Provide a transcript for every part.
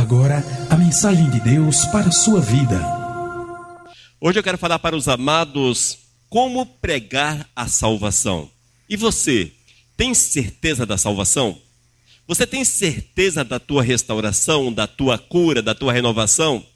agora a mensagem de Deus para a sua vida. Hoje eu quero falar para os amados como pregar a salvação. E você, tem certeza da salvação? Você tem certeza da tua restauração, da tua cura, da tua renovação?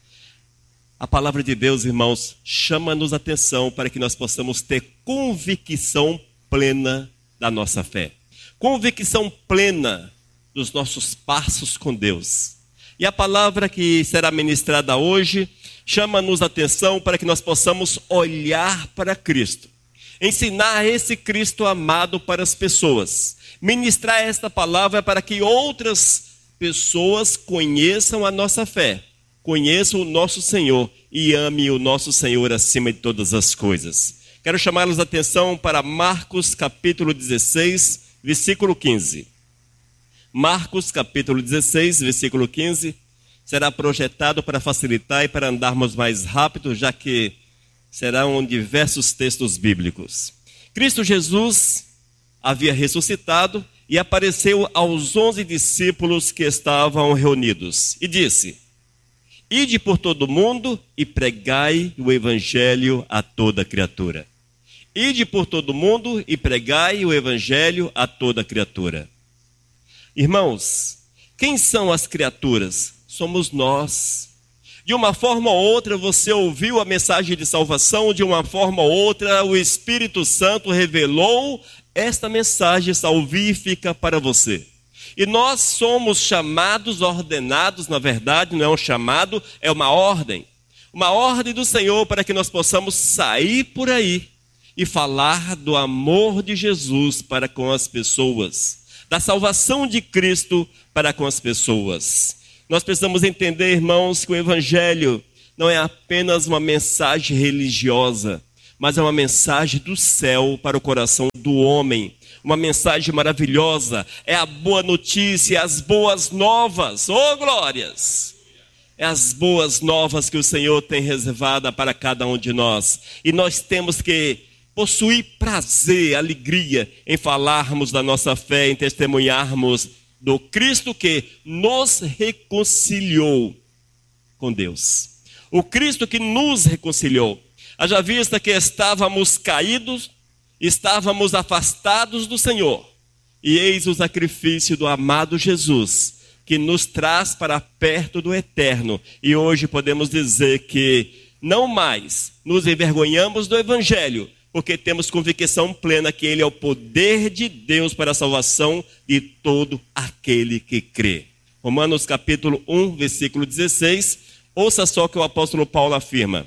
A palavra de Deus, irmãos, chama-nos a atenção para que nós possamos ter convicção plena da nossa fé. Convicção plena dos nossos passos com Deus. E a palavra que será ministrada hoje chama-nos a atenção para que nós possamos olhar para Cristo. Ensinar esse Cristo amado para as pessoas. Ministrar esta palavra para que outras pessoas conheçam a nossa fé. Conheçam o nosso Senhor e amem o nosso Senhor acima de todas as coisas. Quero chamá-los a atenção para Marcos capítulo 16, versículo 15. Marcos capítulo 16, versículo 15, será projetado para facilitar e para andarmos mais rápido, já que serão diversos textos bíblicos. Cristo Jesus havia ressuscitado e apareceu aos 11 discípulos que estavam reunidos e disse: Ide por todo o mundo e pregai o evangelho a toda criatura. Ide por todo o mundo e pregai o evangelho a toda criatura. Irmãos, quem são as criaturas? Somos nós. De uma forma ou outra você ouviu a mensagem de salvação, de uma forma ou outra o Espírito Santo revelou esta mensagem salvífica para você. E nós somos chamados, ordenados, na verdade não é um chamado, é uma ordem do Senhor para que nós possamos sair por aí e falar do amor de Jesus para com as pessoas. Da salvação de Cristo para com as pessoas. Nós precisamos entender, irmãos, que o Evangelho não é apenas uma mensagem religiosa, mas é uma mensagem do céu para o coração do homem. Uma mensagem maravilhosa, é a boa notícia, as boas novas, oh glórias! É as boas novas que o Senhor tem reservada para cada um de nós. E nós temos que possuir prazer, alegria em falarmos da nossa fé, em testemunharmos do Cristo que nos reconciliou com Deus. O Cristo que nos reconciliou. Haja vista que estávamos caídos, estávamos afastados do Senhor. E eis o sacrifício do amado Jesus, que nos traz para perto do eterno. E hoje podemos dizer que não mais nos envergonhamos do Evangelho, porque temos convicção plena que Ele é o poder de Deus para a salvação de todo aquele que crê. Romanos capítulo 1, versículo 16, ouça só o que o apóstolo Paulo afirma.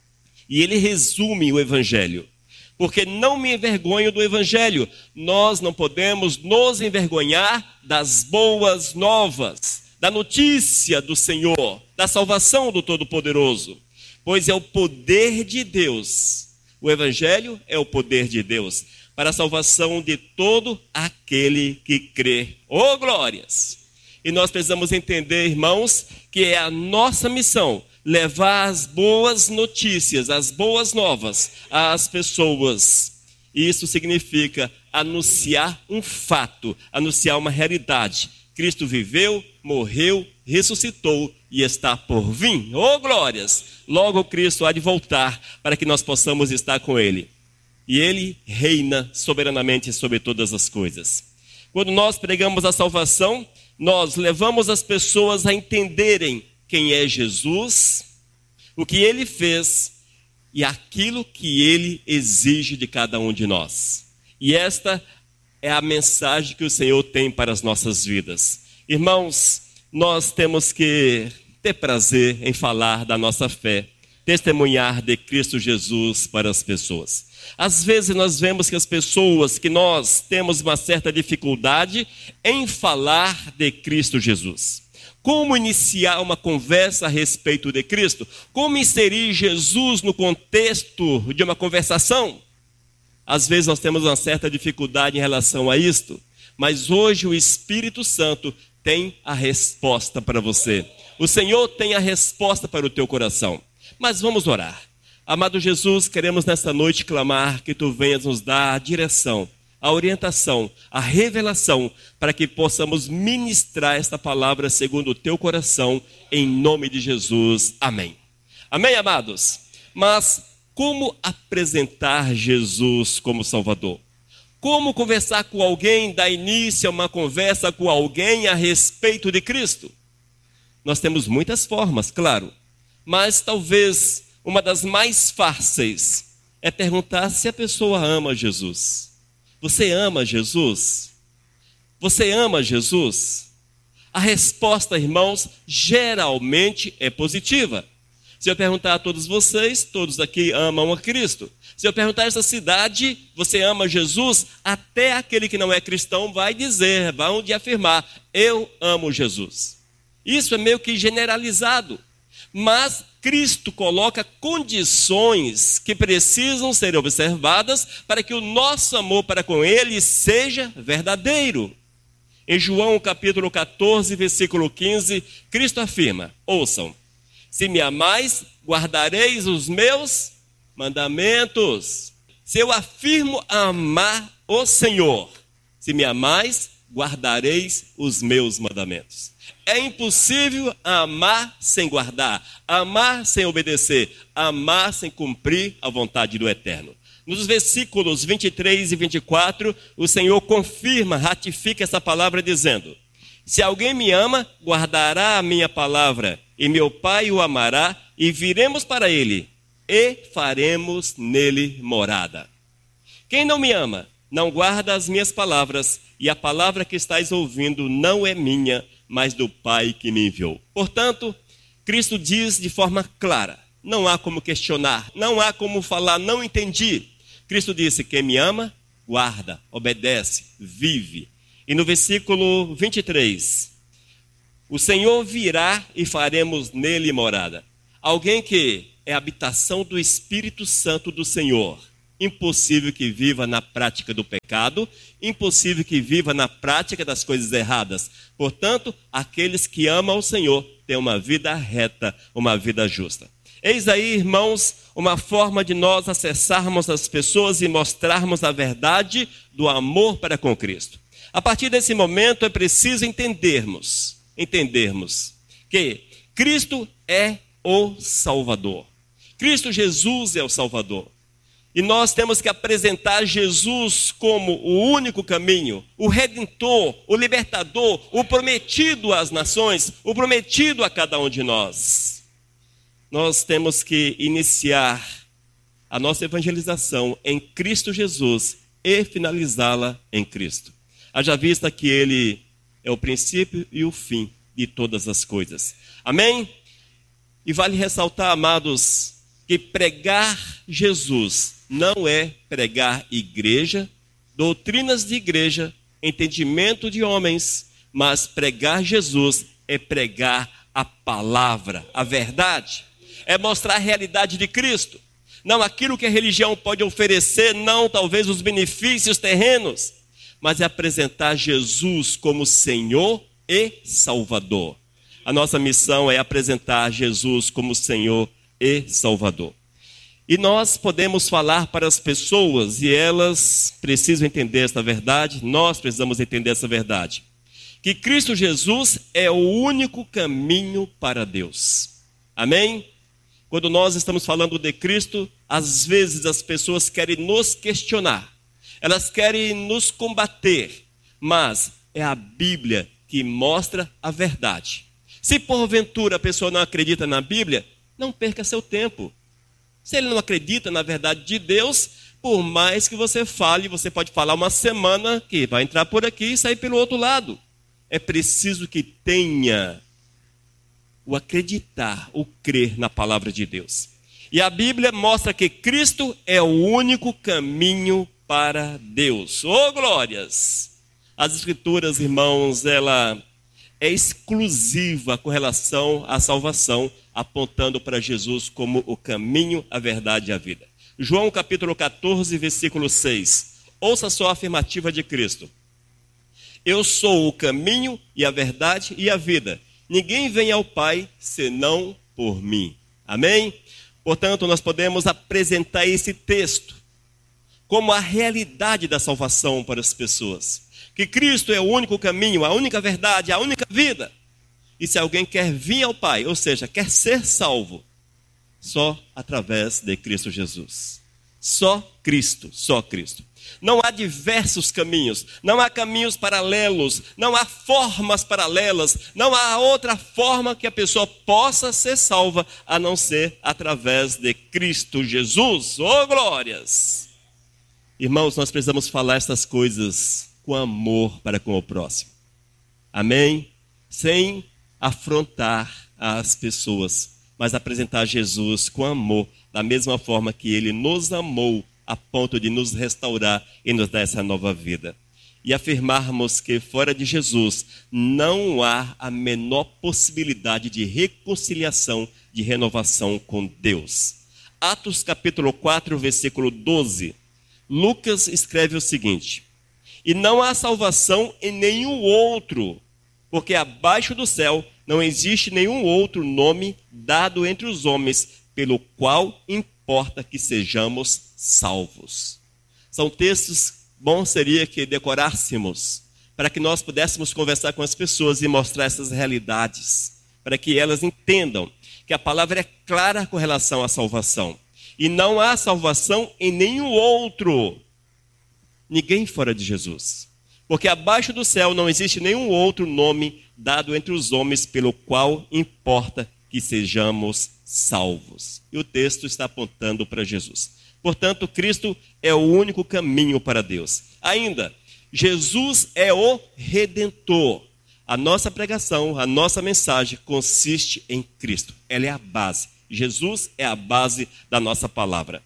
E ele resume o Evangelho. Porque não me envergonho do Evangelho. Nós não podemos nos envergonhar das boas novas, da notícia do Senhor, da salvação do Todo-Poderoso. Pois é o poder de Deus. O Evangelho é o poder de Deus para a salvação de todo aquele que crê. Oh, glórias! E nós precisamos entender, irmãos, que é a nossa missão levar as boas notícias, as boas novas às pessoas. Isso significa anunciar um fato, anunciar uma realidade. Cristo viveu, morreu, ressuscitou e está por vir. Oh, glórias! Logo Cristo há de voltar para que nós possamos estar com Ele. E Ele reina soberanamente sobre todas as coisas. Quando nós pregamos a salvação, nós levamos as pessoas a entenderem quem é Jesus, o que Ele fez e aquilo que Ele exige de cada um de nós. E esta é a mensagem que o Senhor tem para as nossas vidas. Irmãos, nós temos que ter prazer em falar da nossa fé, testemunhar de Cristo Jesus para as pessoas. Às vezes nós vemos que as pessoas, que nós temos uma certa dificuldade em falar de Cristo Jesus. Como iniciar uma conversa a respeito de Cristo? Como inserir Jesus no contexto de uma conversação? Às vezes nós temos uma certa dificuldade em relação a isto, mas hoje o Espírito Santo tem a resposta para você. O Senhor tem a resposta para o teu coração. Mas vamos orar. Amado Jesus, queremos nesta noite clamar que Tu venhas nos dar a direção a orientação, a revelação, para que possamos ministrar esta palavra segundo o teu coração, em nome de Jesus. Amém. Amém, amados? Mas como apresentar Jesus como Salvador? Como conversar com alguém, dar início a uma conversa com alguém a respeito de Cristo? Nós temos muitas formas, claro, mas talvez uma das mais fáceis é perguntar se a pessoa ama Jesus. Você ama Jesus? Você ama Jesus? A resposta, irmãos, geralmente é positiva. Se eu perguntar a todos vocês, todos aqui amam a Cristo. Se eu perguntar a essa cidade, você ama Jesus? Até aquele que não é cristão vai dizer, vai afirmar, eu amo Jesus. Isso é meio que generalizado. Mas Cristo coloca condições que precisam ser observadas para que o nosso amor para com Ele seja verdadeiro. Em João capítulo 14, versículo 15, Cristo afirma, ouçam, se me amais, guardareis os meus mandamentos. Se eu afirmo amar o Senhor, se me amais, guardareis os meus mandamentos. É impossível amar sem guardar, amar sem obedecer, amar sem cumprir a vontade do Eterno. Nos versículos 23 e 24, o Senhor confirma, ratifica essa palavra dizendo, se alguém me ama, guardará a minha palavra, e meu Pai o amará, e viremos para ele, e faremos nele morada. Quem não me ama, não guarda as minhas palavras, e a palavra que estáis ouvindo não é minha, mas do Pai que me enviou. Portanto, Cristo diz de forma clara, não há como questionar, não há como falar, não entendi. Cristo disse, quem me ama, guarda, obedece, vive. E no versículo 23, o Senhor virá e faremos nele morada. Alguém que é a habitação do Espírito Santo do Senhor. Impossível que viva na prática do pecado, impossível que viva na prática das coisas erradas. Portanto, aqueles que amam ao Senhor têm uma vida reta, uma vida justa. Eis aí, irmãos, uma forma de nós acessarmos as pessoas e mostrarmos a verdade do amor para com Cristo. A partir desse momento é preciso entendermos que Cristo é o Salvador. Cristo Jesus é o Salvador. E nós temos que apresentar Jesus como o único caminho, o Redentor, o Libertador, o prometido às nações, o prometido a cada um de nós. Nós temos que iniciar a nossa evangelização em Cristo Jesus e finalizá-la em Cristo. Haja vista que Ele é o princípio e o fim de todas as coisas. Amém? E vale ressaltar, amados, que pregar Jesus não é pregar igreja, doutrinas de igreja, entendimento de homens, mas pregar Jesus é pregar a palavra, a verdade. É mostrar a realidade de Cristo. Não aquilo que a religião pode oferecer, não talvez os benefícios terrenos, mas é apresentar Jesus como Senhor e Salvador. A nossa missão é apresentar Jesus como Senhor e Salvador. E nós podemos falar para as pessoas, e elas precisam entender essa verdade, nós precisamos entender essa verdade, que Cristo Jesus é o único caminho para Deus. Amém? Quando nós estamos falando de Cristo, às vezes as pessoas querem nos questionar, elas querem nos combater, mas é a Bíblia que mostra a verdade. Se porventura a pessoa não acredita na Bíblia, não perca seu tempo. Se ele não acredita na verdade de Deus, por mais que você fale, você pode falar uma semana que vai entrar por aqui e sair pelo outro lado. É preciso que tenha o acreditar, o crer na palavra de Deus. E a Bíblia mostra que Cristo é o único caminho para Deus. Oh, glórias! As Escrituras, irmãos, ela é exclusiva com relação à salvação, apontando para Jesus como o caminho, a verdade e a vida. João capítulo 14, versículo 6. Ouça só a afirmativa de Cristo. Eu sou o caminho e a verdade e a vida. Ninguém vem ao Pai senão por mim. Amém? Portanto, nós podemos apresentar esse texto como a realidade da salvação para as pessoas. Que Cristo é o único caminho, a única verdade, a única vida. E se alguém quer vir ao Pai, ou seja, quer ser salvo, só através de Cristo Jesus. Só Cristo, só Cristo. Não há diversos caminhos, não há caminhos paralelos, não há formas paralelas, não há outra forma que a pessoa possa ser salva a não ser através de Cristo Jesus. Oh, glórias! Irmãos, nós precisamos falar essas coisas com amor para com o próximo. Amém? Sem afrontar as pessoas, mas apresentar Jesus com amor, da mesma forma que Ele nos amou, a ponto de nos restaurar e nos dar essa nova vida. E afirmarmos que fora de Jesus não há a menor possibilidade de reconciliação, de renovação com Deus. Atos capítulo 4, versículo 12. Lucas escreve o seguinte: e não há salvação em nenhum outro, porque abaixo do céu não existe nenhum outro nome dado entre os homens, pelo qual importa que sejamos salvos. São textos bom seria que decorássemos, para que nós pudéssemos conversar com as pessoas e mostrar essas realidades, para que elas entendam que a palavra é clara com relação à salvação. E não há salvação em nenhum outro, ninguém fora de Jesus. Porque abaixo do céu não existe nenhum outro nome dado entre os homens pelo qual importa que sejamos salvos. E o texto está apontando para Jesus. Portanto, Cristo é o único caminho para Deus. Ainda, Jesus é o Redentor. A nossa pregação, a nossa mensagem consiste em Cristo. Ela é a base. Jesus é a base da nossa palavra.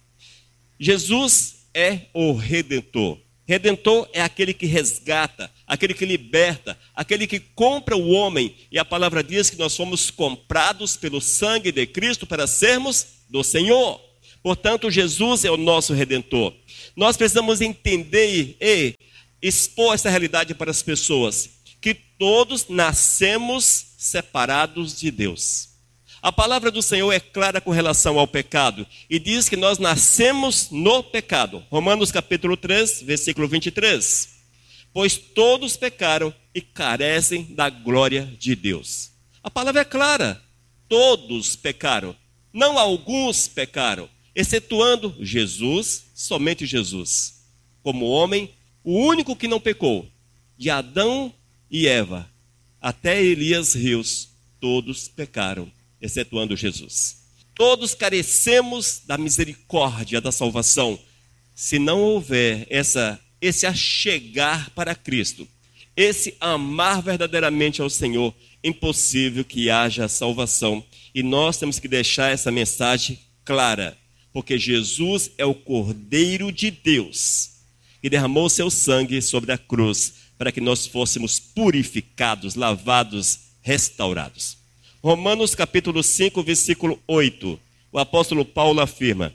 Jesus é o Redentor. Redentor é aquele que resgata, aquele que liberta, aquele que compra o homem. E a palavra diz que nós fomos comprados pelo sangue de Cristo para sermos do Senhor. Portanto, Jesus é o nosso Redentor. Nós precisamos entender e expor essa realidade para as pessoas, que todos nascemos separados de Deus. A palavra do Senhor é clara com relação ao pecado e diz que nós nascemos no pecado. Romanos capítulo 3, versículo 23. Pois todos pecaram e carecem da glória de Deus. A palavra é clara. Todos pecaram. Não alguns pecaram, excetuando Jesus, somente Jesus. Como homem, o único que não pecou, de Adão e Eva até Elias Rios, todos pecaram, excetuando Jesus. Todos carecemos da misericórdia, da salvação, se não houver esse achegar para Cristo, esse amar verdadeiramente ao Senhor, impossível que haja salvação. E nós temos que deixar essa mensagem clara, porque Jesus é o Cordeiro de Deus, que derramou seu sangue sobre a cruz, para que nós fôssemos purificados, lavados, restaurados. Romanos capítulo 5, versículo 8, o apóstolo Paulo afirma: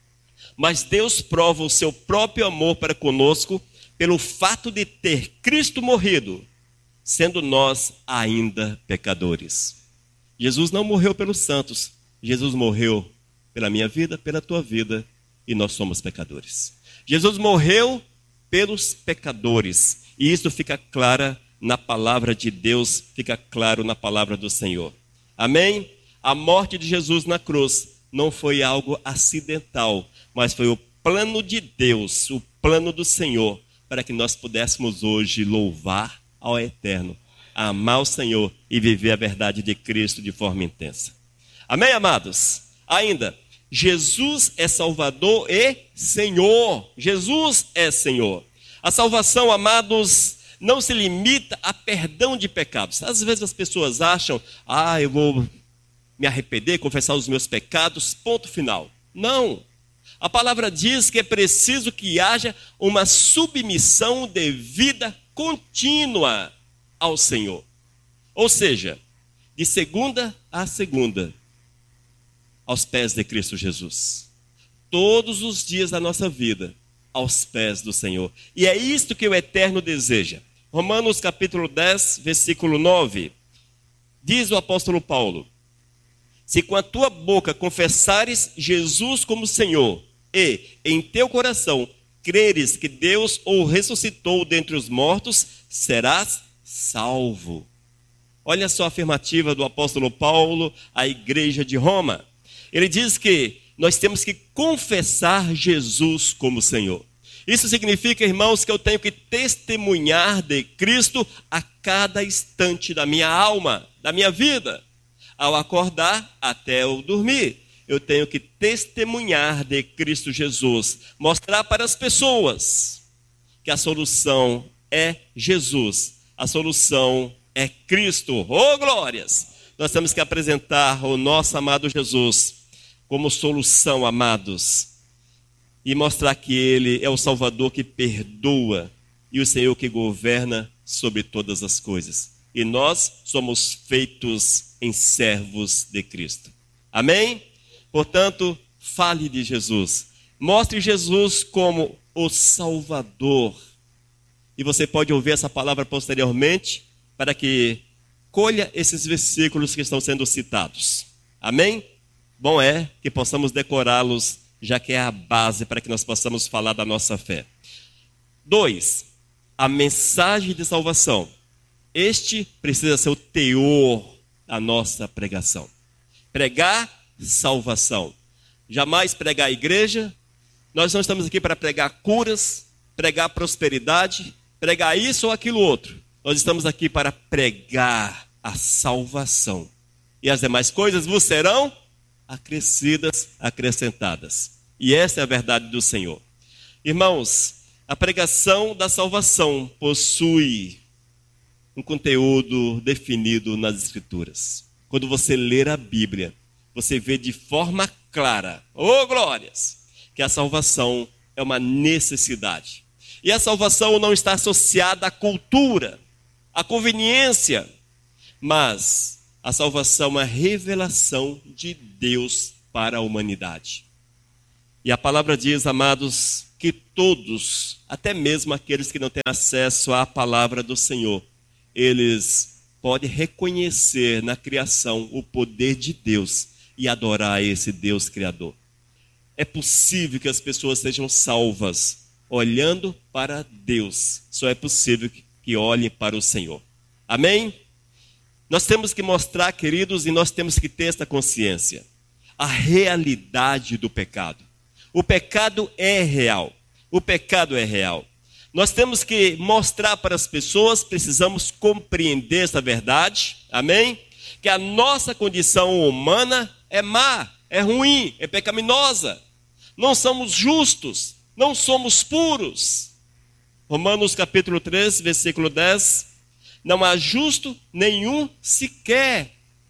mas Deus prova o seu próprio amor para conosco pelo fato de ter Cristo morrido, sendo nós ainda pecadores. Jesus não morreu pelos santos, Jesus morreu pela minha vida, pela tua vida, e nós somos pecadores. Jesus morreu pelos pecadores, e isso fica claro na palavra de Deus, fica claro na palavra do Senhor. Amém? A morte de Jesus na cruz não foi algo acidental, mas foi o plano de Deus, o plano do Senhor, para que nós pudéssemos hoje louvar ao Eterno, amar o Senhor e viver a verdade de Cristo de forma intensa. Amém, amados? Ainda, Jesus é Salvador e Senhor. Jesus é Senhor. A salvação, amados, não se limita a perdão de pecados. Às vezes as pessoas acham, eu vou me arrepender, confessar os meus pecados, ponto final. Não. A palavra diz que é preciso que haja uma submissão de vida contínua ao Senhor. Ou seja, de segunda a segunda, aos pés de Cristo Jesus. Todos os dias da nossa vida, aos pés do Senhor. E é isto que o Eterno deseja. Romanos capítulo 10, versículo 9. Diz o apóstolo Paulo: se com a tua boca confessares Jesus como Senhor, e em teu coração creres que Deus o ressuscitou dentre os mortos, serás salvo. Olha só a afirmativa do apóstolo Paulo à igreja de Roma. Ele diz que nós temos que confessar Jesus como Senhor. Isso significa, irmãos, que eu tenho que testemunhar de Cristo a cada instante da minha alma, da minha vida. Ao acordar até eu dormir, eu tenho que testemunhar de Cristo Jesus. Mostrar para as pessoas que a solução é Jesus. A solução é Cristo. Oh, glórias! Nós temos que apresentar o nosso amado Jesus como solução, amados. E mostrar que Ele é o Salvador que perdoa e o Senhor que governa sobre todas as coisas. E nós somos feitos em servos de Cristo. Amém? Portanto, fale de Jesus. Mostre Jesus como o Salvador. E você pode ouvir essa palavra posteriormente para que colha esses versículos que estão sendo citados. Amém? Bom é que possamos decorá-los, já que é a base para que nós possamos falar da nossa fé. 2. A mensagem de salvação. Este precisa ser o teor da nossa pregação. Pregar salvação. Jamais pregar a igreja. Nós não estamos aqui para pregar curas, pregar prosperidade, pregar isso ou aquilo outro. Nós estamos aqui para pregar a salvação. E as demais coisas vos serão acrescidas, acrescentadas. E essa é a verdade do Senhor. Irmãos, a pregação da salvação possui um conteúdo definido nas Escrituras. Quando você ler a Bíblia, você vê de forma clara, oh glórias, que a salvação é uma necessidade. E a salvação não está associada à cultura, à conveniência, mas a salvação é uma revelação de Deus para a humanidade. E a palavra diz, amados, que todos, até mesmo aqueles que não têm acesso à palavra do Senhor, eles podem reconhecer na criação o poder de Deus e adorar esse Deus Criador. É possível que as pessoas sejam salvas olhando para Deus. Só é possível que olhem para o Senhor. Amém? Nós temos que mostrar, queridos, e nós temos que ter esta consciência, a realidade do pecado. O pecado é real. O pecado é real. Nós temos que mostrar para as pessoas, precisamos compreender essa verdade, amém? Que a nossa condição humana é má, é ruim, é pecaminosa. Não somos justos, não somos puros. Romanos capítulo 3, versículo 10. Não há justo nenhum sequer.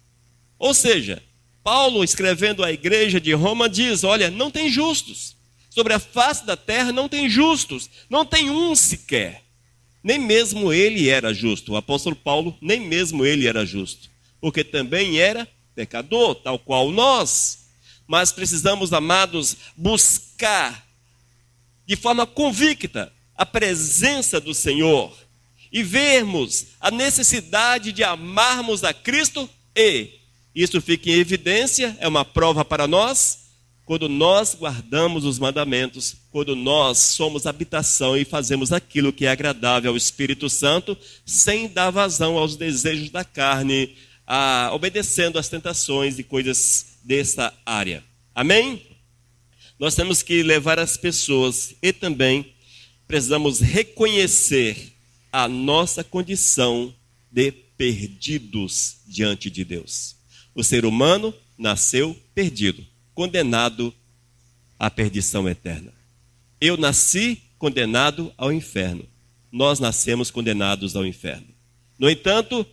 Ou seja, Paulo, escrevendo à igreja de Roma, diz, olha, não tem justos. Sobre a face da terra não tem justos, não tem um sequer. Nem mesmo ele era justo. O apóstolo Paulo, nem mesmo ele era justo. Porque também era pecador, tal qual nós. Mas precisamos, amados, buscar de forma convicta a presença do Senhor e vermos a necessidade de amarmos a Cristo, e isso fica em evidência, é uma prova para nós, quando nós guardamos os mandamentos, quando nós somos habitação e fazemos aquilo que é agradável ao Espírito Santo, sem dar vazão aos desejos da carne, obedecendo às tentações e coisas dessa área. Amém? Nós temos que levar as pessoas e também precisamos reconhecer a nossa condição de perdidos diante de Deus. O ser humano nasceu perdido, condenado à perdição eterna. Eu nasci condenado ao inferno. Nós nascemos condenados ao inferno. No entanto,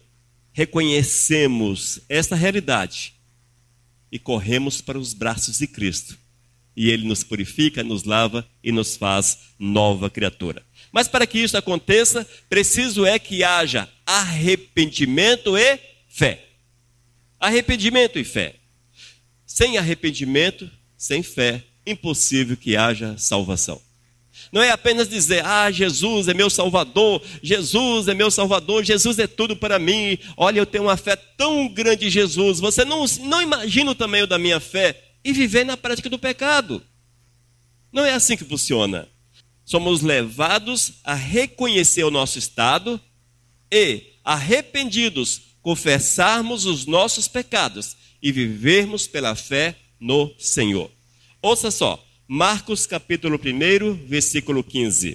reconhecemos esta realidade e corremos para os braços de Cristo. E Ele nos purifica, nos lava e nos faz nova criatura. Mas para que isso aconteça, preciso é que haja arrependimento e fé. Arrependimento e fé. Sem arrependimento, sem fé, impossível que haja salvação. Não é apenas dizer, Jesus é meu Salvador, Jesus é meu Salvador, Jesus é tudo para mim. Olha, eu tenho uma fé tão grande em Jesus. Você não imagina o tamanho da minha fé e viver na prática do pecado. Não é assim que funciona. somos levados a reconhecer o nosso estado e, arrependidos, confessarmos os nossos pecados e vivermos pela fé no Senhor. Ouça só, Marcos capítulo 1, versículo 15.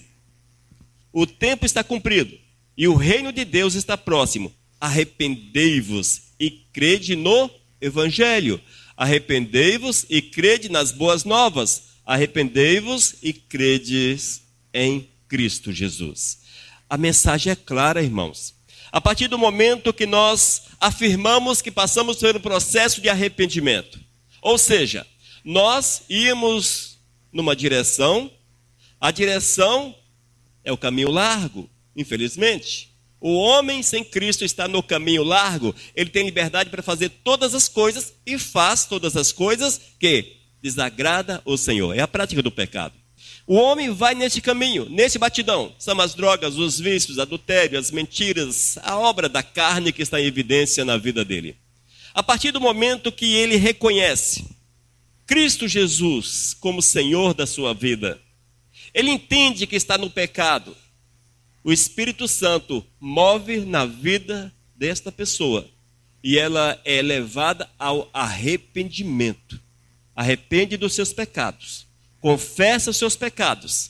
O tempo está cumprido e o reino de Deus está próximo. Arrependei-vos e crede no Evangelho. Arrependei-vos e crede nas boas novas. Arrependei-vos e credes em Cristo Jesus. A mensagem é clara, irmãos. A partir do momento que nós afirmamos que passamos pelo processo de arrependimento, ou seja, nós íamos numa direção, a direção é o caminho largo, infelizmente. O homem sem Cristo está no caminho largo, ele tem liberdade para fazer todas as coisas e faz todas as coisas que desagrada o Senhor. É a prática do pecado. O homem vai neste caminho, nesse batidão. São as drogas, os vícios, adultério, as mentiras, a obra da carne que está em evidência na vida dele. A partir do momento que ele reconhece Cristo Jesus como Senhor da sua vida, ele entende que está no pecado. O Espírito Santo move na vida desta pessoa e ela é levada ao arrependimento. Arrepende dos seus pecados, confessa os seus pecados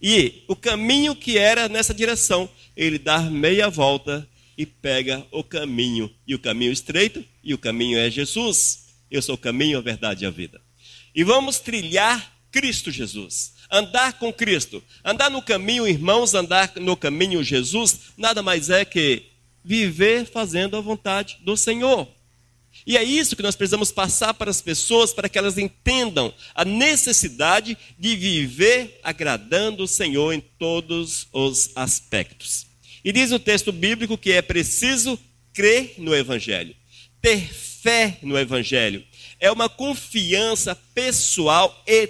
e o caminho que era nessa direção, ele dá meia volta e pega o caminho, e o caminho estreito, e o caminho é Jesus. Eu sou o caminho, a verdade e a vida. E vamos trilhar Cristo Jesus. Andar com Cristo, andar no caminho, irmãos, andar no caminho Jesus, nada mais é que viver fazendo a vontade do Senhor. E é isso que nós precisamos passar para as pessoas, para que elas entendam a necessidade de viver agradando o Senhor em todos os aspectos. E diz o texto bíblico que é preciso crer no Evangelho, ter fé no Evangelho. É uma confiança pessoal e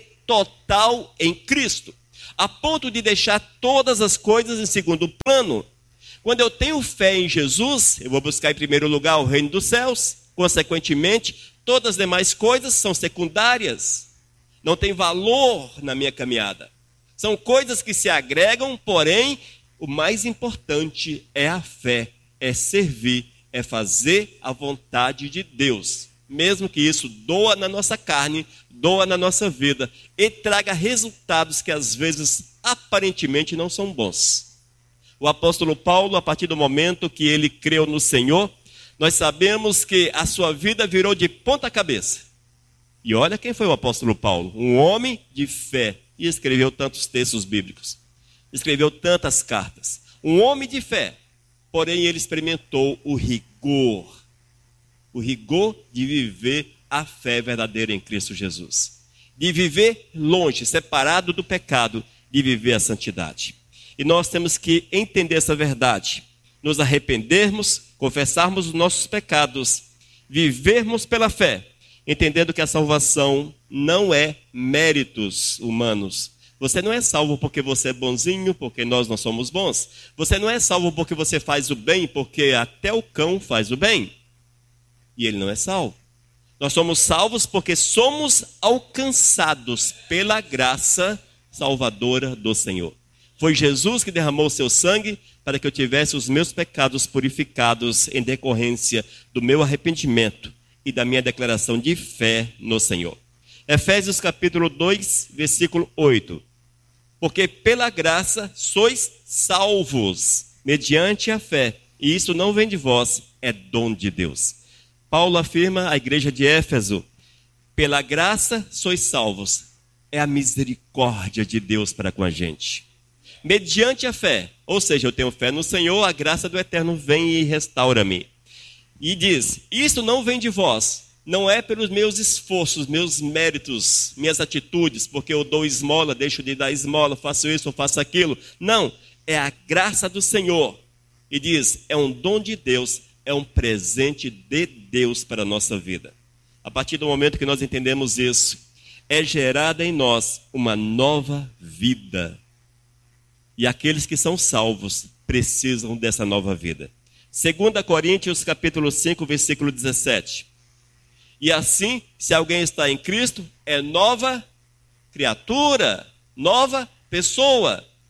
total em Cristo, a ponto de deixar todas as coisas em segundo plano. Quando eu tenho fé em Jesus, eu vou buscar em primeiro lugar o reino dos céus. Consequentemente, todas as demais coisas são secundárias. Não tem valor na minha caminhada. São coisas que se agregam, porém, o mais importante é a fé, é servir, é fazer a vontade de Deus. Mesmo que isso doa na nossa carne, doa na nossa vida e traga resultados que às vezes aparentemente não são bons. O apóstolo Paulo, a partir do momento que ele creu no Senhor, nós sabemos que a sua vida virou de ponta cabeça. E olha quem foi o apóstolo Paulo, um homem de fé, e escreveu tantos textos bíblicos, escreveu tantas cartas. Um homem de fé, porém ele experimentou o rigor de viver a fé verdadeira em Cristo Jesus. De viver longe, separado do pecado, de viver a santidade. E nós temos que entender essa verdade, nos arrependermos, confessarmos os nossos pecados, vivermos pela fé, entendendo que a salvação não é méritos humanos. Você não é salvo porque você é bonzinho, porque nós não somos bons. Você não é salvo porque você faz o bem, porque até o cão faz o bem. E ele não é salvo. Nós somos salvos porque somos alcançados pela graça salvadora do Senhor. Foi Jesus que derramou o seu sangue para que eu tivesse os meus pecados purificados em decorrência do meu arrependimento e da minha declaração de fé no Senhor. Efésios capítulo 2, versículo 8. Porque pela graça sois salvos, mediante a fé, e isso não vem de vós, é dom de Deus. Paulo afirma à igreja de Éfeso, pela graça sois salvos, é a misericórdia de Deus para com a gente. Mediante a fé, ou seja, eu tenho fé no Senhor, a graça do Eterno vem e restaura-me. E diz, isso não vem de vós, não é pelos meus esforços, meus méritos, minhas atitudes, porque eu dou esmola, deixo de dar esmola, faço isso ou faço aquilo. Não, é a graça do Senhor. E diz, é um dom de Deus, é um presente de Deus para a nossa vida. A partir do momento que nós entendemos isso, é gerada em nós uma nova vida. E aqueles que são salvos precisam dessa nova vida. 2 Coríntios capítulo 5, versículo 17. E assim, se alguém está em Cristo, é nova criatura, nova pessoa,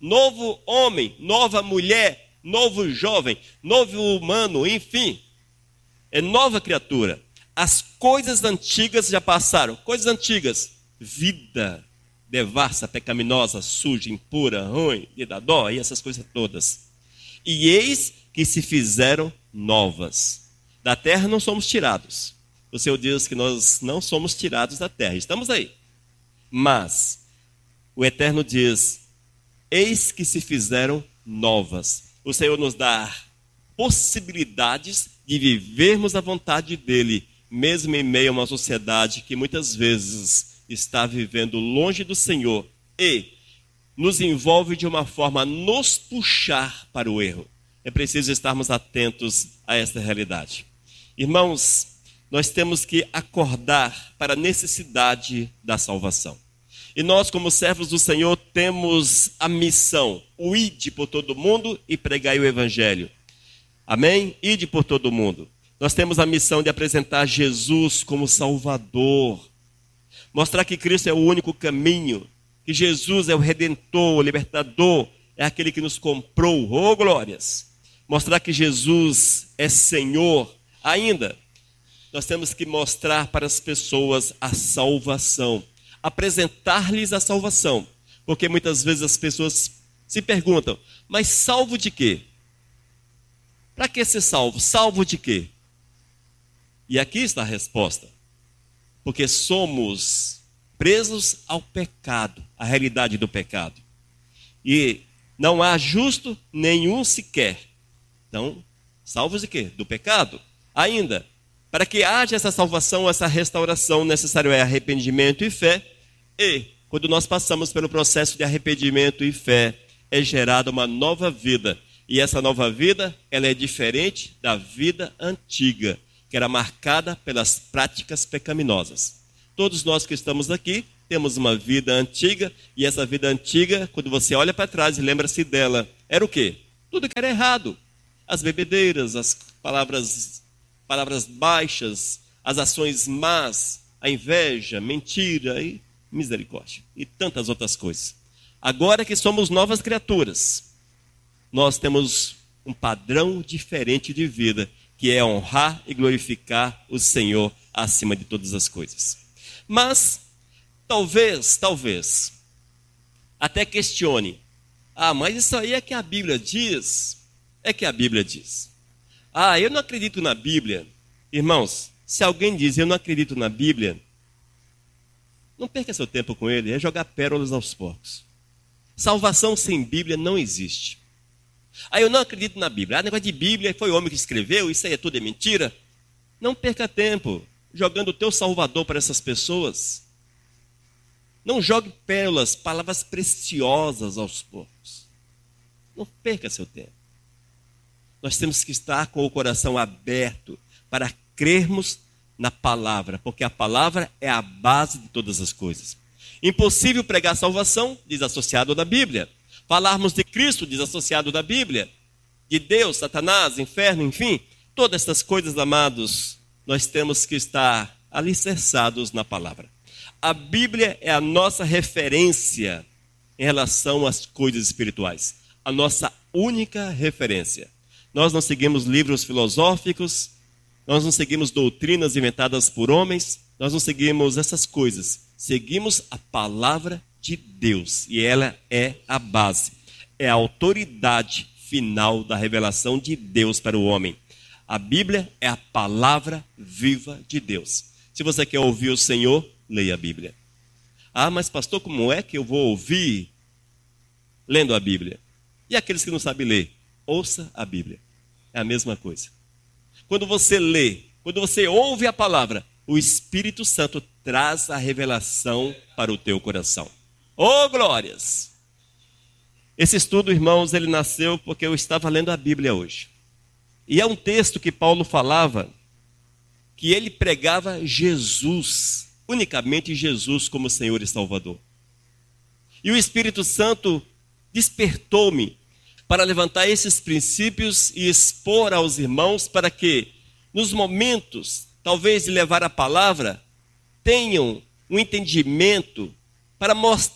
novo homem, nova mulher, novo jovem, novo humano, enfim. É nova criatura. As coisas antigas já passaram. Coisas antigas. Vida devassa, pecaminosa, suja, impura, ruim, de dar dó e essas coisas todas. E eis que se fizeram novas. Da terra não somos tirados. O Senhor diz que nós não somos tirados da terra. Estamos aí. Mas o Eterno diz, eis que se fizeram novas. O Senhor nos dá possibilidades de vivermos a vontade dEle, mesmo em meio a uma sociedade que muitas vezes está vivendo longe do Senhor e nos envolve de uma forma a nos puxar para o erro. É preciso estarmos atentos a esta realidade. Irmãos, nós temos que acordar para a necessidade da salvação. E nós, como servos do Senhor, temos a missão, o ide por todo mundo e pregai o Evangelho. Amém? Ide por todo mundo. Nós temos a missão de apresentar Jesus como Salvador. Mostrar que Cristo é o único caminho, que Jesus é o Redentor, o Libertador, é aquele que nos comprou. Oh, glórias! Mostrar que Jesus é Senhor. Ainda, nós temos que mostrar para as pessoas a salvação. Apresentar-lhes a salvação. Porque muitas vezes as pessoas se perguntam, mas salvo de quê? Para que ser salvo? Salvo de quê? E aqui está a resposta. Porque somos presos ao pecado, à realidade do pecado. E não há justo nenhum sequer. Então, salvos de quê? Do pecado. Ainda, para que haja essa salvação, essa restauração, necessário é arrependimento e fé. E, quando nós passamos pelo processo de arrependimento e fé, é gerada uma nova vida. E essa nova vida, ela é diferente da vida antiga, que era marcada pelas práticas pecaminosas. Todos nós que estamos aqui, temos uma vida antiga, e essa vida antiga, quando você olha para trás e lembra-se dela, era o quê? Tudo que era errado. As bebedeiras, as palavras baixas, as ações más, a inveja, mentira e misericórdia. E tantas outras coisas. Agora que somos novas criaturas, nós temos um padrão diferente de vida, que é honrar e glorificar o Senhor acima de todas as coisas. Mas, talvez, até questione. Mas isso aí é que a Bíblia diz. É que a Bíblia diz. Eu não acredito na Bíblia. Irmãos, se alguém diz eu não acredito na Bíblia, não perca seu tempo com ele, é jogar pérolas aos porcos. Salvação sem Bíblia não existe. Eu não acredito na Bíblia. Negócio de Bíblia, foi o homem que escreveu, isso aí é tudo mentira. Não perca tempo jogando o teu Salvador para essas pessoas. Não jogue pérolas, palavras preciosas aos porcos. Não perca seu tempo. Nós temos que estar com o coração aberto para crermos na palavra, porque a palavra é a base de todas as coisas. Impossível pregar salvação, desassociado da Bíblia. Falarmos de Cristo, desassociado da Bíblia. De Deus, Satanás, inferno, enfim. Todas essas coisas, amados, nós temos que estar alicerçados na palavra. A Bíblia é a nossa referência em relação às coisas espirituais. A nossa única referência. Nós não seguimos livros filosóficos, nós não seguimos doutrinas inventadas por homens, nós não seguimos essas coisas. Seguimos a palavra de Deus e ela é a base. É a autoridade final da revelação de Deus para o homem. A Bíblia é a palavra viva de Deus. Se você quer ouvir o Senhor, leia a Bíblia. Mas pastor, como é que eu vou ouvir lendo a Bíblia? E aqueles que não sabem ler? Ouça a Bíblia. É a mesma coisa. Quando você lê, quando você ouve a palavra, o Espírito Santo traz a revelação para o teu coração. Oh, glórias! Esse estudo, irmãos, ele nasceu porque eu estava lendo a Bíblia hoje. E é um texto que Paulo falava que ele pregava Jesus, unicamente Jesus como Senhor e Salvador. E o Espírito Santo despertou-me para levantar esses princípios e expor aos irmãos para que, nos momentos, talvez de levar a palavra, tenham um entendimento para mostrar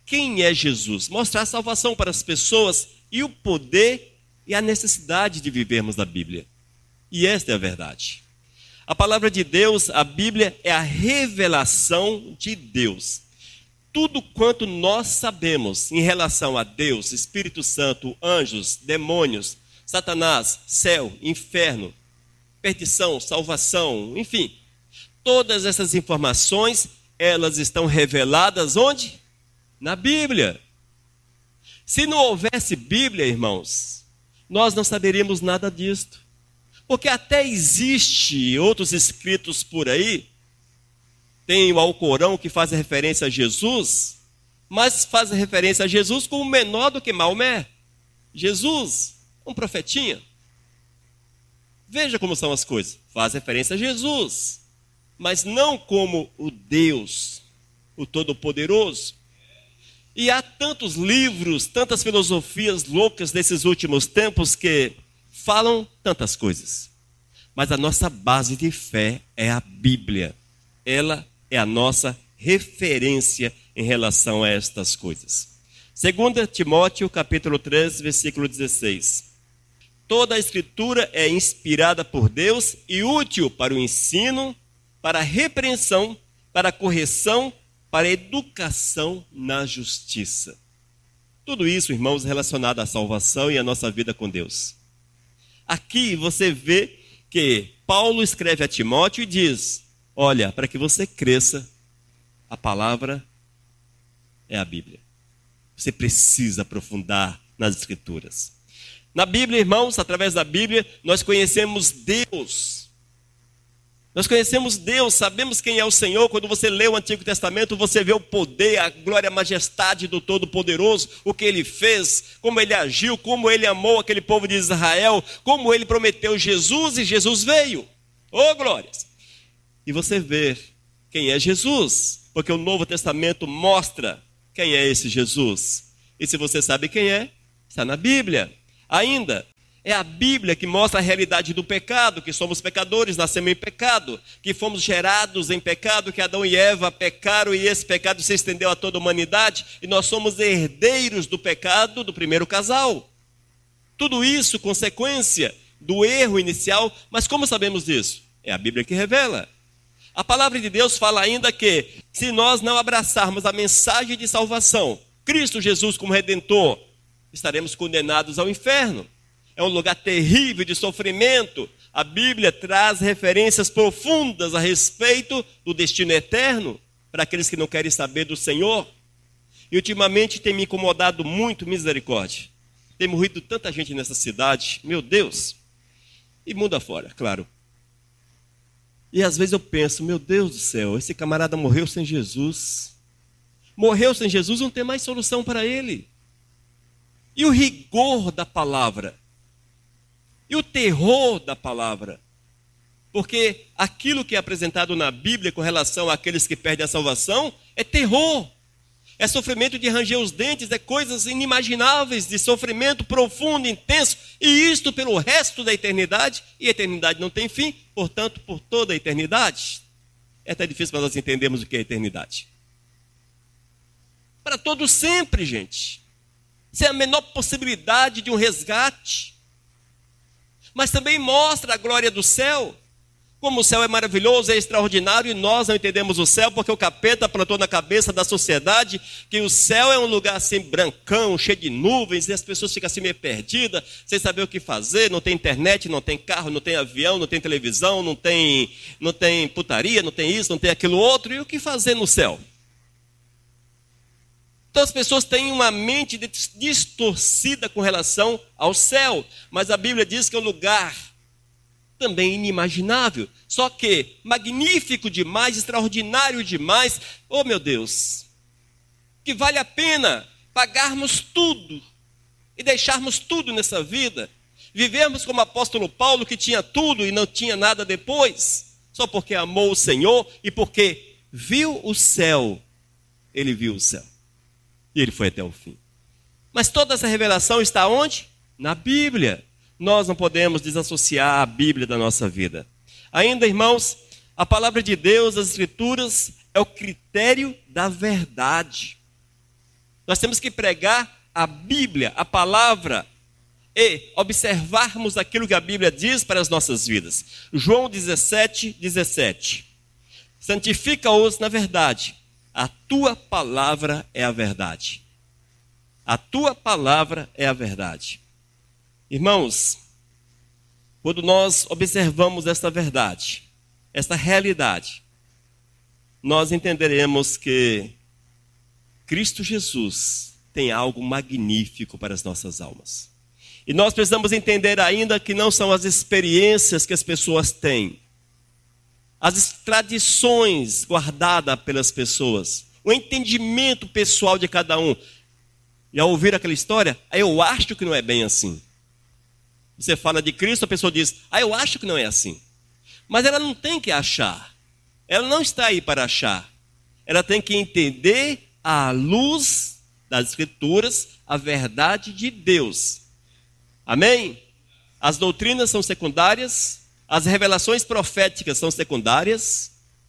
quem é Jesus, mostrar a salvação para as pessoas e o poder e a necessidade de vivermos a Bíblia. E esta é a verdade. A palavra de Deus, a Bíblia, é a revelação de Deus. Tudo quanto nós sabemos em relação a Deus, Espírito Santo, anjos, demônios, Satanás, céu, inferno, perdição, salvação, enfim, todas essas informações, elas estão reveladas onde? Na Bíblia. Se não houvesse Bíblia, irmãos, nós não saberíamos nada disto. Porque até existe outros escritos por aí, tem o Alcorão que faz referência a Jesus, mas faz referência a Jesus como menor do que Maomé. Jesus, um profetinha. Veja como são as coisas. Faz referência a Jesus, mas não como o Deus, o Todo-Poderoso. E há tantos livros, tantas filosofias loucas nesses últimos tempos que falam tantas coisas. Mas a nossa base de fé é a Bíblia. Ela é a nossa referência em relação a estas coisas. 2 Timóteo, capítulo 3, versículo 16. Toda a Escritura é inspirada por Deus e útil para o ensino, para a repreensão, para a correção, para a educação na justiça. Tudo isso, irmãos, relacionado à salvação e à nossa vida com Deus. Aqui você vê que Paulo escreve a Timóteo e diz: olha, para que você cresça, a palavra é a Bíblia. Você precisa aprofundar nas Escrituras. Na Bíblia, irmãos, através da Bíblia, nós conhecemos Deus. Nós conhecemos Deus, sabemos quem é o Senhor. Quando você lê o Antigo Testamento, você vê o poder, a glória, a majestade do Todo-Poderoso, o que Ele fez, como Ele agiu, como Ele amou aquele povo de Israel, como Ele prometeu Jesus e Jesus veio. Oh, glórias! E você vê quem é Jesus, porque o Novo Testamento mostra quem é esse Jesus. E se você sabe quem é, está na Bíblia. Ainda, é a Bíblia que mostra a realidade do pecado, que somos pecadores, nascemos em pecado, que fomos gerados em pecado, que Adão e Eva pecaram e esse pecado se estendeu a toda a humanidade e nós somos herdeiros do pecado do primeiro casal. Tudo isso consequência do erro inicial, mas como sabemos disso? É a Bíblia que revela. A palavra de Deus fala ainda que se nós não abraçarmos a mensagem de salvação, Cristo Jesus como Redentor, estaremos condenados ao inferno. É um lugar terrível de sofrimento. A Bíblia traz referências profundas a respeito do destino eterno para aqueles que não querem saber do Senhor. E ultimamente tem me incomodado muito, misericórdia. Tem morrido tanta gente nessa cidade, meu Deus. E mundo afora, claro. E às vezes eu penso, meu Deus do céu, esse camarada morreu sem Jesus. Morreu sem Jesus, não tem mais solução para ele. E o rigor da palavra? E o terror da palavra? Porque aquilo que é apresentado na Bíblia com relação àqueles que perdem a salvação é terror. É sofrimento de ranger os dentes, é coisas inimagináveis, de sofrimento profundo, intenso, e isto pelo resto da eternidade, e a eternidade não tem fim, portanto, por toda a eternidade. É até difícil para nós entendermos o que é a eternidade. Para todo sempre, gente. Sem a menor possibilidade de um resgate. Mas também mostra a glória do céu. Como o céu é maravilhoso, é extraordinário, e nós não entendemos o céu porque o capeta plantou na cabeça da sociedade que o céu é um lugar assim brancão, cheio de nuvens, e as pessoas ficam assim meio perdidas, sem saber o que fazer, não tem internet, não tem carro, não tem avião, não tem televisão, não tem putaria, não tem isso, não tem aquilo outro, e o que fazer no céu? Então as pessoas têm uma mente distorcida com relação ao céu, mas a Bíblia diz que é um lugar também inimaginável, só que magnífico demais, extraordinário demais, oh meu Deus, que vale a pena pagarmos tudo e deixarmos tudo nessa vida, vivermos como o apóstolo Paulo que tinha tudo e não tinha nada depois, só porque amou o Senhor e porque viu o céu, ele viu o céu e ele foi até o fim. Mas toda essa revelação está onde? Na Bíblia. Nós não podemos desassociar a Bíblia da nossa vida. Ainda, irmãos, a palavra de Deus, as Escrituras, é o critério da verdade. Nós temos que pregar a Bíblia, a palavra, e observarmos aquilo que a Bíblia diz para as nossas vidas. João 17:17. Santifica-os na verdade. A tua palavra é a verdade. A tua palavra é a verdade. Irmãos, quando nós observamos esta verdade, esta realidade, nós entenderemos que Cristo Jesus tem algo magnífico para as nossas almas. E nós precisamos entender ainda que não são as experiências que as pessoas têm, as tradições guardadas pelas pessoas, o entendimento pessoal de cada um. Já ouviram aquela história? Eu acho que não é bem assim. Você fala de Cristo, a pessoa diz, eu acho que não é assim. Mas ela não tem que achar. Ela não está aí para achar. Ela tem que entender à luz das Escrituras a verdade de Deus. Amém? As doutrinas são secundárias, as revelações proféticas são secundárias,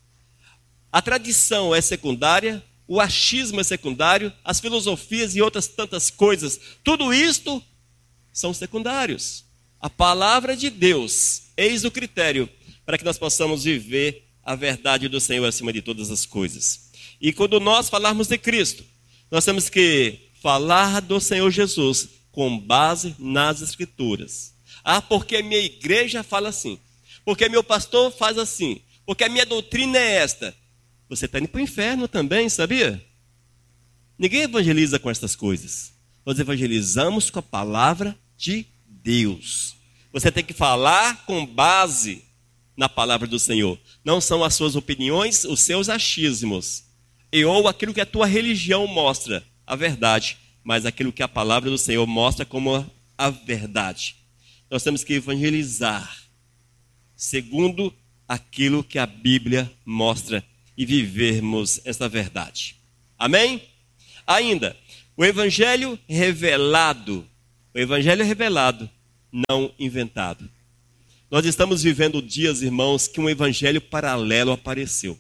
a tradição é secundária, o achismo é secundário, as filosofias e outras tantas coisas, tudo isto são secundários. A palavra de Deus, eis o critério para que nós possamos viver a verdade do Senhor acima de todas as coisas. E quando nós falarmos de Cristo, nós temos que falar do Senhor Jesus com base nas Escrituras. Porque a minha igreja fala assim, porque meu pastor faz assim, porque a minha doutrina é esta. Você está indo para o inferno também, sabia? Ninguém evangeliza com estas coisas. Nós evangelizamos com a palavra de Deus. Você tem que falar com base na palavra do Senhor. Não são as suas opiniões, os seus achismos. Ou aquilo que a tua religião mostra, a verdade. Mas aquilo que a palavra do Senhor mostra como a verdade. Nós temos que evangelizar segundo aquilo que a Bíblia mostra e vivermos essa verdade. Amém? Ainda, o evangelho revelado, não inventado. Nós estamos vivendo dias, irmãos, que um evangelho paralelo apareceu.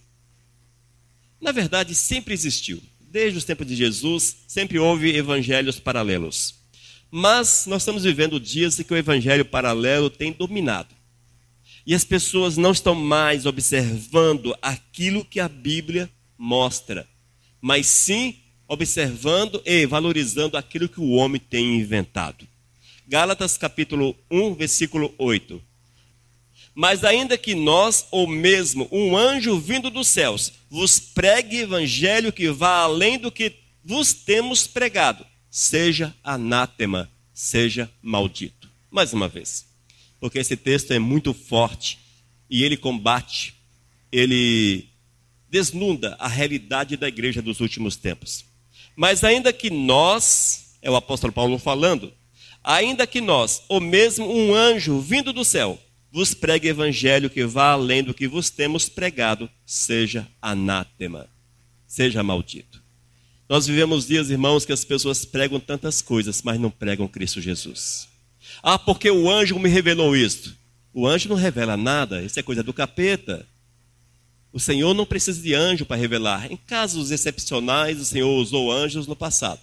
Na verdade, sempre existiu. Desde os tempos de Jesus, sempre houve evangelhos paralelos. Mas nós estamos vivendo dias em que o evangelho paralelo tem dominado. E as pessoas não estão mais observando aquilo que a Bíblia mostra, mas sim observando e valorizando aquilo que o homem tem inventado. Gálatas capítulo 1, versículo 8. Mas ainda que nós, ou mesmo um anjo vindo dos céus, vos pregue evangelho que vá além do que vos temos pregado, seja anátema, seja maldito. Mais uma vez, porque esse texto é muito forte e ele combate, ele desnuda a realidade da igreja dos últimos tempos. Mas ainda que nós, é o apóstolo Paulo falando, ainda que nós, ou mesmo um anjo vindo do céu, vos pregue evangelho que vá além do que vos temos pregado, seja anátema, seja maldito. Nós vivemos dias, irmãos, que as pessoas pregam tantas coisas, mas não pregam Cristo Jesus. Porque o anjo me revelou isto. O anjo não revela nada, isso é coisa do capeta. O Senhor não precisa de anjo para revelar. Em casos excepcionais, o Senhor usou anjos no passado.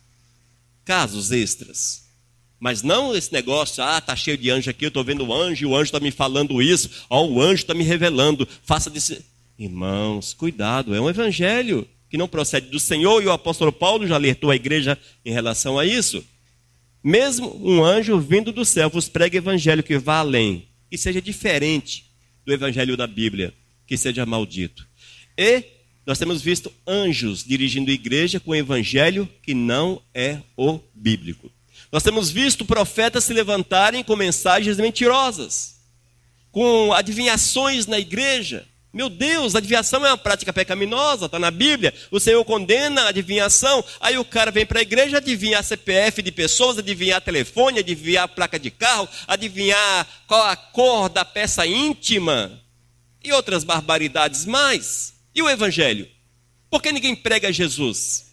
Casos extras. Mas não esse negócio, está cheio de anjo aqui, eu estou vendo o anjo, e o anjo está me falando isso, o anjo está me revelando, faça disso. Irmãos, cuidado, é um evangelho que não procede do Senhor, e o apóstolo Paulo já alertou a igreja em relação a isso. Mesmo um anjo vindo do céu vos prega evangelho que vá além, que seja diferente do evangelho da Bíblia, que seja maldito. E nós temos visto anjos dirigindo a igreja com o evangelho que não é o bíblico. Nós temos visto profetas se levantarem com mensagens mentirosas, com adivinhações na igreja. Meu Deus, adivinhação é uma prática pecaminosa, está na Bíblia. O Senhor condena a adivinhação. Aí o cara vem para a igreja adivinhar CPF de pessoas, adivinhar telefone, adivinhar a placa de carro, adivinhar qual a cor da peça íntima e outras barbaridades mais. E o evangelho? Por que ninguém prega Jesus?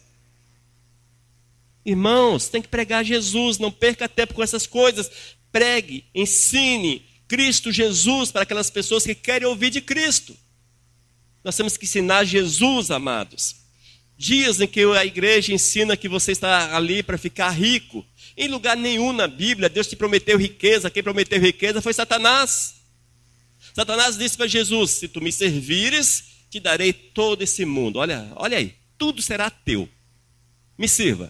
Irmãos, tem que pregar Jesus, não perca tempo com essas coisas. Pregue, ensine Cristo Jesus para aquelas pessoas que querem ouvir de Cristo. Nós temos que ensinar Jesus, amados. Dias em que a igreja ensina que você está ali para ficar rico. Em lugar nenhum na Bíblia, Deus te prometeu riqueza. Quem prometeu riqueza foi Satanás. Satanás disse para Jesus: se tu me servires, te darei todo esse mundo. Olha aí, tudo será teu. Me sirva.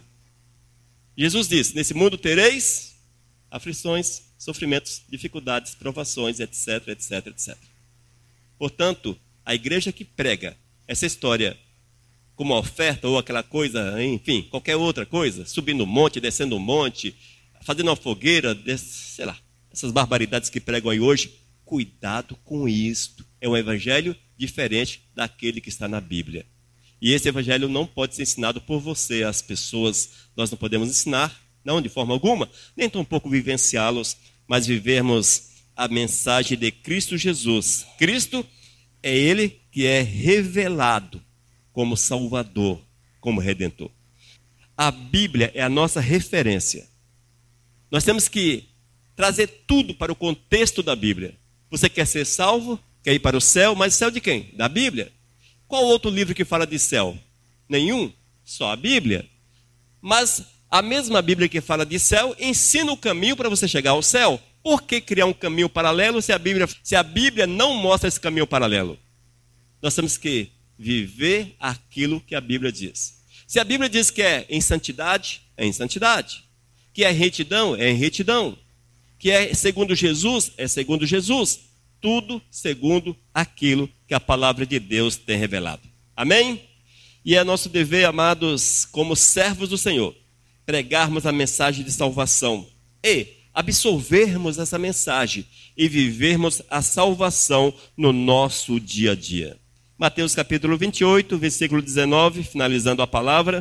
Jesus disse: nesse mundo tereis aflições, sofrimentos, dificuldades, provações, etc, etc, etc. Portanto, a igreja que prega essa história como uma oferta ou aquela coisa, enfim, qualquer outra coisa, subindo um monte, descendo um monte, fazendo uma fogueira, sei lá, essas barbaridades que pregam aí hoje, cuidado com isto. É um evangelho diferente daquele que está na Bíblia. E esse evangelho não pode ser ensinado por você às pessoas. Nós não podemos ensinar, não de forma alguma, nem tão pouco vivenciá-los, mas vivermos a mensagem de Cristo Jesus. Cristo é Ele que é revelado como Salvador, como Redentor. A Bíblia é a nossa referência. Nós temos que trazer tudo para o contexto da Bíblia. Você quer ser salvo? Quer ir para o céu? Mas o céu de quem? Da Bíblia. Qual outro livro que fala de céu? Nenhum, só a Bíblia. Mas a mesma Bíblia que fala de céu ensina o caminho para você chegar ao céu. Por que criar um caminho paralelo se a Bíblia não mostra esse caminho paralelo? Nós temos que viver aquilo que a Bíblia diz. Se a Bíblia diz que é em santidade, é em santidade. Que é em retidão, é em retidão. Que é segundo Jesus, é segundo Jesus. Tudo segundo aquilo que a palavra de Deus tem revelado. Amém? E é nosso dever, amados, como servos do Senhor, pregarmos a mensagem de salvação e absorvermos essa mensagem e vivermos a salvação no nosso dia a dia. Mateus capítulo 28, versículo 19, finalizando a palavra.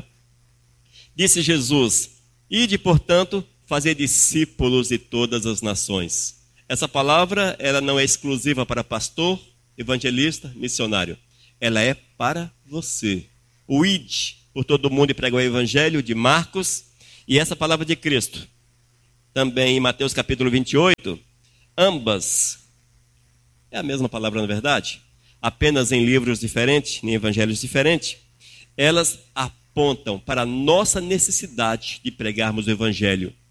Disse Jesus: ide, portanto, fazer discípulos de todas as nações. Essa palavra, ela não é exclusiva para pastor, evangelista, missionário. Ela é para você. O ide por todo mundo e prega o evangelho de Marcos. E essa palavra de Cristo, também em Mateus capítulo 28, ambas, é a mesma palavra na verdade, apenas em livros diferentes, em evangelhos diferentes, elas apontam para a nossa necessidade de pregarmos o evangelho